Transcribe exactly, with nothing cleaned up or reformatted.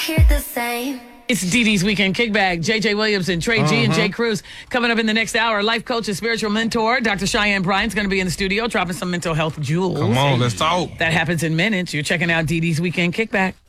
Hear the same. It's Dee Dee's Weekend Kickback. J J Williams and Trey G and Jay Cruz coming up in the next hour. Life coach and spiritual mentor, Doctor Cheyenne Bryant's going to be in the studio dropping some mental health jewels. Come on, let's talk. That happens in minutes. You're checking out Dee Dee's Weekend Kickback.